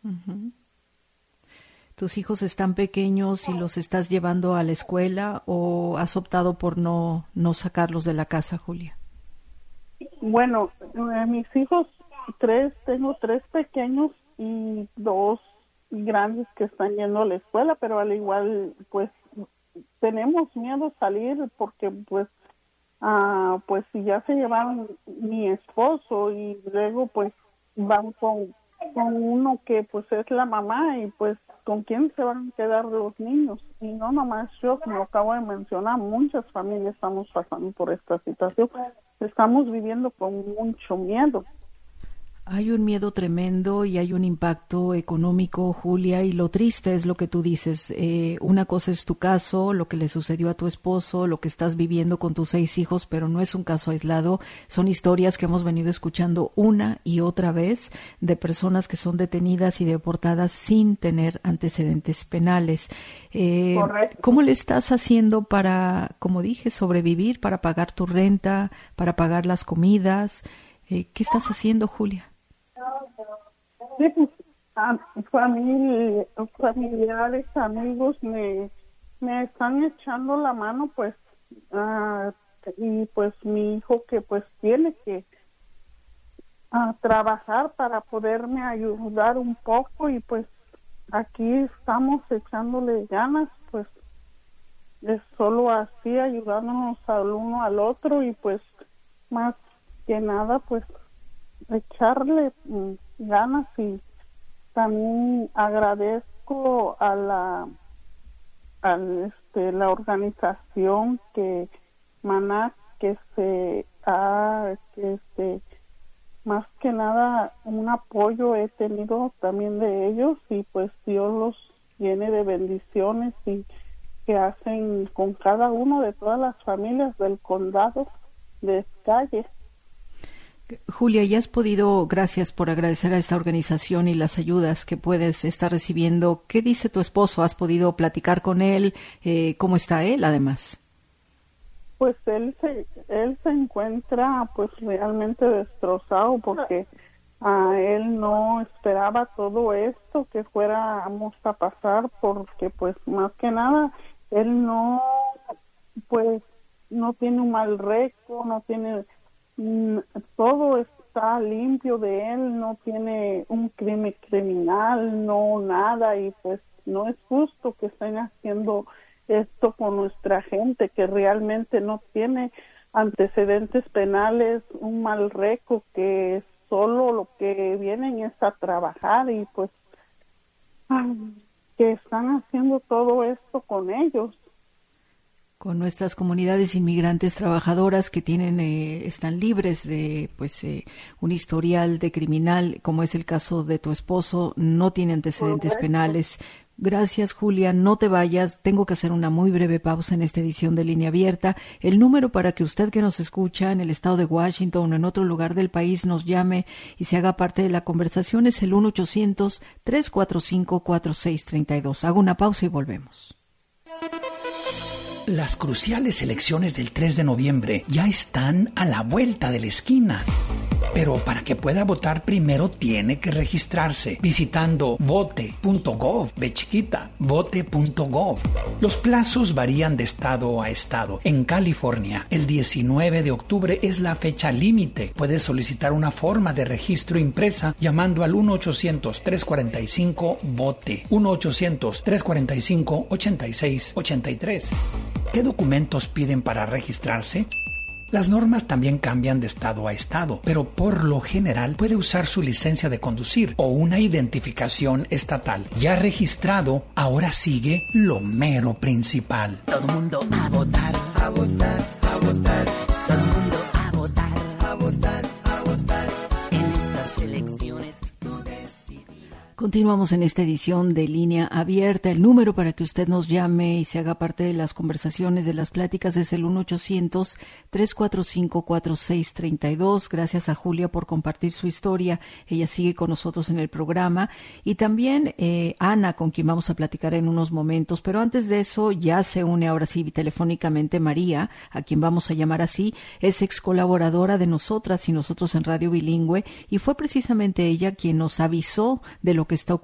Uh-huh. ¿Tus hijos están pequeños y los estás llevando a la escuela o has optado por no sacarlos de la casa, Julia? Bueno, mis hijos, tengo 3 pequeños y 2 grandes que están yendo a la escuela, pero al igual, pues, tenemos miedo a salir porque, pues si ya se llevaron mi esposo y luego, pues, van con uno que, pues, es la mamá y, pues, ¿con quién se van a quedar los niños? Y no nomás yo, como acabo de mencionar, muchas familias estamos pasando por esta situación. Estamos viviendo con mucho miedo. Hay un miedo tremendo y hay un impacto económico, Julia, y lo triste es lo que tú dices. Una cosa es tu caso, lo que le sucedió a tu esposo, lo que estás viviendo con tus 6 hijos, pero no es un caso aislado. Son historias que hemos venido escuchando una y otra vez de personas que son detenidas y deportadas sin tener antecedentes penales. ¿Cómo le estás haciendo para, como dije, sobrevivir, para pagar tu renta, para pagar las comidas? ¿Qué estás haciendo, Julia? Sí, pues, familiares, amigos me están echando la mano, pues, y pues mi hijo que pues tiene que trabajar para poderme ayudar un poco y pues aquí estamos echándole ganas, pues es solo así ayudándonos al uno al otro y pues más que nada pues echarle ganas y también agradezco a la organización que MANAC más que nada un apoyo he tenido también de ellos y pues Dios los llene de bendiciones y que hacen con cada uno de todas las familias del condado de Calle. Julia, ¿ya has podido, gracias por agradecer a esta organización y las ayudas que puedes estar recibiendo? ¿Qué dice tu esposo? ¿Has podido platicar con él? ¿Cómo está él, además? Pues él se encuentra pues realmente destrozado porque él no esperaba todo esto que fuéramos a pasar porque pues más que nada él no tiene un mal récord, no tiene todo está limpio de él, no tiene un crimen criminal, no nada y pues no es justo que estén haciendo esto con nuestra gente que realmente no tiene antecedentes penales, un mal récord, que solo lo que vienen es a trabajar y pues que están haciendo todo esto con ellos. Con nuestras comunidades inmigrantes trabajadoras que están libres de un historial de criminal, como es el caso de tu esposo, no tiene antecedentes penales. Gracias, Julia. No te vayas. Tengo que hacer una muy breve pausa en esta edición de Línea Abierta. El número para que usted que nos escucha en el estado de Washington o en otro lugar del país nos llame y se haga parte de la conversación es el 1-800-345-4632. Hago una pausa y volvemos. Las cruciales elecciones del 3 de noviembre ya están a la vuelta de la esquina. Pero para que pueda votar primero tiene que registrarse visitando vote.gov, vote.gov. Los plazos varían de estado a estado. En California, el 19 de octubre es la fecha límite. Puedes solicitar una forma de registro impresa llamando al 1-800-345-VOTE, 1-800-345-8683. ¿Qué documentos piden para registrarse? Las normas también cambian de estado a estado, pero por lo general puede usar su licencia de conducir o una identificación estatal. Ya registrado, ahora sigue lo mero principal. Todo el mundo a votar, a votar, a votar. Todo el mundo a votar, a votar, a votar. En estas elecciones tú decides. Continuamos en esta edición de Línea Abierta. El número para que usted nos llame y se haga parte de las conversaciones, de las pláticas, es el 1-800-345-4632. Gracias a Julia por compartir su historia. Ella sigue con nosotros en el programa. Y también Ana, con quien vamos a platicar en unos momentos. Pero antes de eso, ya se une ahora sí telefónicamente María, a quien vamos a llamar así. Es ex colaboradora de nosotras y nosotros en Radio Bilingüe. Y fue precisamente ella quien nos avisó de lo que está ocurriendo